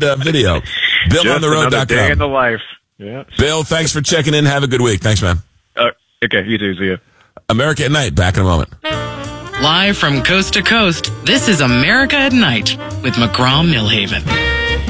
video. BillOnTheRoad.com. Day in the life. Yeah. Bill, thanks for checking in. Have a good week. Thanks, man. Okay, you too. See ya. America at Night. Back in a moment. Live from coast to coast, this is America at Night with McGraw Millhaven.